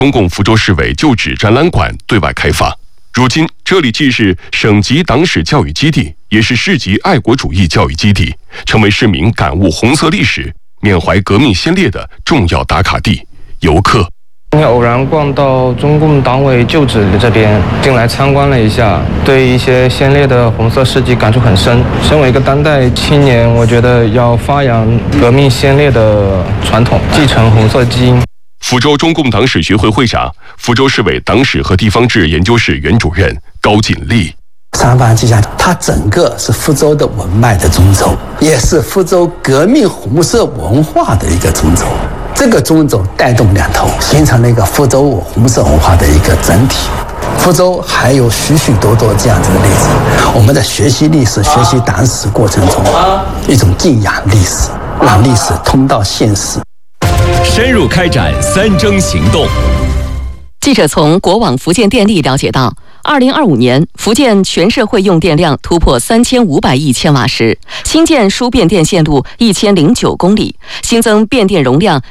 中共福州市委旧址展览馆对外开放。如今，这里既是省级党史教育基地，也是市级爱国主义教育基地，成为市民感悟红色历史、缅怀革命先烈的重要打卡地。游客偶然逛到中共党委旧址这边，进来参观了一下，对一些先烈的红色事迹感触很深。身为一个当代青年，我觉得要发扬革命先烈的传统，继承红色基因。 福州中共党史学会会长、福州市委党史和地方志研究室原主任高锦丽。 三坊记下，它整个是福州的文脉的中轴，也是福州革命红色文化的一个中轴。这个中轴带动两头，形成了一个福州红色文化的一个整体。福州还有许许多多这样子的例子。我们在学习历史、学习党史过程中，一种敬仰历史，让历史通到现实。 深入开展三征行动。 记者从国网福建电力了解到，2025年福建全社会用电量突破3500亿千瓦时，新建输变电线路1009公里，新增变电容量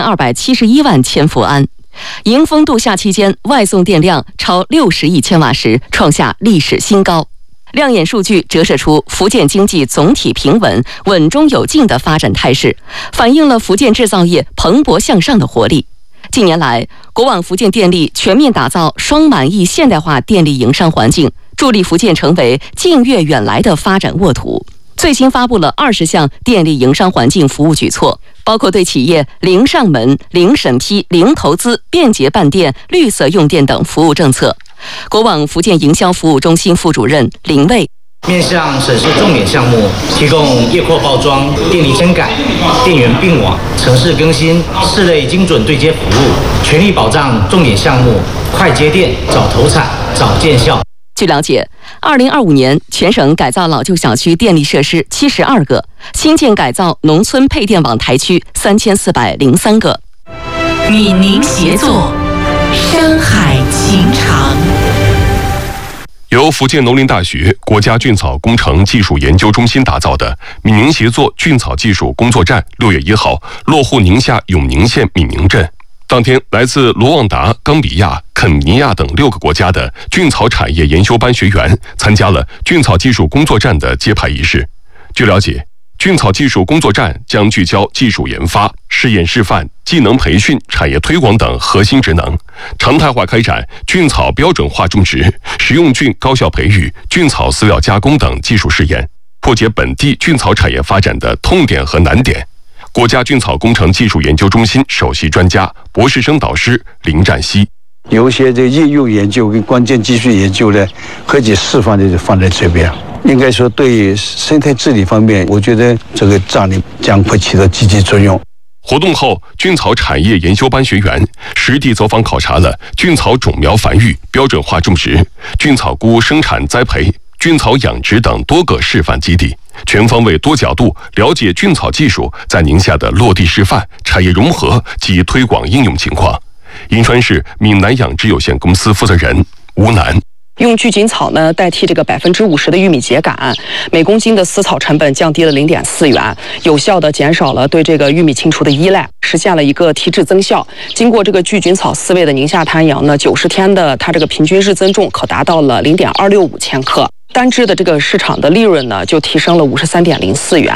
1271万千伏安。迎风度夏期间，外送电量超60亿千瓦时，创下历史新高。亮眼数据折射出福建经济总体平稳、稳中有进的发展态势，反映了福建制造业蓬勃向上的活力。近年来，国网福建电力全面打造双满意现代化电力营商环境，助力福建成为近悦远来的发展沃土。最新发布了20项电力营商环境服务举措，包括对企业零上门、零审批、零投资、便捷办电、绿色用电等服务政策。国网福建营销服务中心副主任林卫面向审视重点项目，提供业扩包装、电力更改、电源并网、城市更新4类精准对接服务，全力保障重点项目快接电、早投产、早见效。 据了解，2025年全省改造老旧小区电力设施72个，新建改造农村配电网台区3403个。 闽宁协作，山海情长。 由福建农林大学国家菌草工程技术研究中心打造的闽宁协作菌草技术工作站6月1号落户宁夏永宁县闽宁镇。当天，来自罗旺达、冈比亚、肯尼亚等6个国家的菌草产业研修班学员参加了菌草技术工作站的揭牌仪式。据了解，菌草技术工作站将聚焦技术研发、试验示范、技能培训、产业推广等核心职能，常态化开展菌草标准化种植、食用菌高效培育、菌草饲料加工等技术试验，破解本地菌草产业发展的痛点和难点。国家菌草工程技术研究中心首席专家、博士生导师林占西。 有一些这个应用研究跟关键技术研究呢，合计释放的就放在这边。应该说，对生态治理方面，我觉得这个站里将会起到积极作用。 活动后，菌草产业研修班学员实地走访考察了菌草种苗繁育、标准化种植、菌草菇生产栽培、菌草养殖等多个示范基地，全方位多角度了解菌草技术在宁夏的落地示范、产业融合及推广应用情况。银川市闽南养殖有限公司负责人吴楠。 用聚菌草呢代替这个50%的玉米秸秆，每公斤的饲草成本降低了0.4元，有效的减少了对这个玉米清除的依赖，实现了一个提质增效。经过这个聚菌草饲喂的宁夏滩羊呢，90天的它这个平均日增重可达到了0.265千克，单只的这个市场的利润呢就提升了53.04元。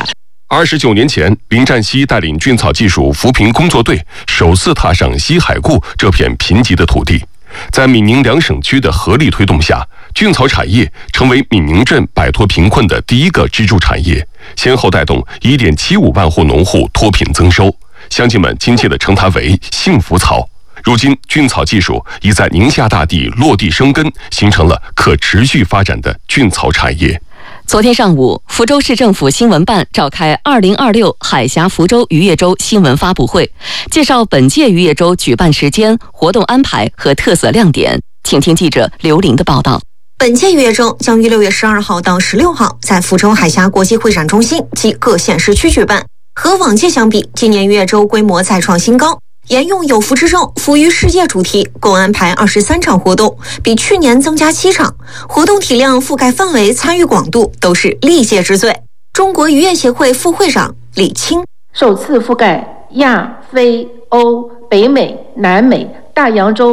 29年前，林占西带领菌草技术扶贫工作队首次踏上西海固这片贫瘠的土地。在闽宁2省区的合力推动下，菌草产业成为闽宁镇摆脱贫困的第一个支柱产业，先后带动1.75万户农户脱贫增收。乡亲们亲切地称它为幸福草。如今，菌草技术已在宁夏大地落地生根，形成了可持续发展的菌草产业。 昨天上午，福州市政府新闻办召开2026海峡福州渔业周新闻发布会，介绍本届渔业周举办时间、活动安排和特色亮点。请听记者刘琳的报道。 本届渔业周将于6月12号到16号在福州海峡国际会展中心及各县市区举办。和往届相比，今年渔业周规模再创新高，沿用有福之州福于世界主题，共安排23场活动，比去年增加7场。活动体量、覆盖范围、参与广度都是历届之最。中国渔业协会副会长李青， 首次覆盖亚非欧、北美、南美大洋洲